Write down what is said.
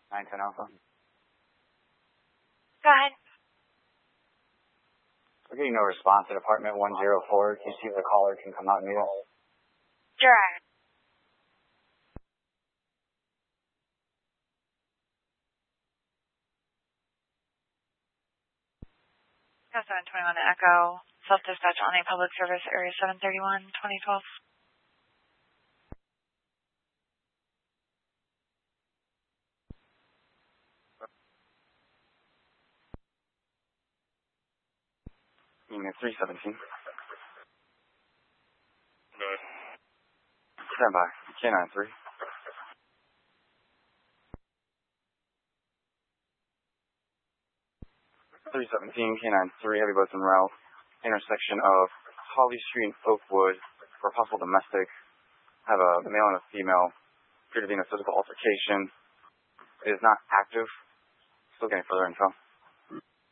910 Alpha. Go ahead. We're getting no response at apartment 104. Can you see if the caller can come out and meet us? Sure. Go 721 Echo. Self-dispatch on a public service, area 731, 2012. Unit 317. Good. Stand by. K9 3. K9 3, heavy boats en route. Intersection of Holly Street and Oakwood for a possible domestic. Have a male and a female. Appear to be in a physical altercation. It is not active. Still getting further info.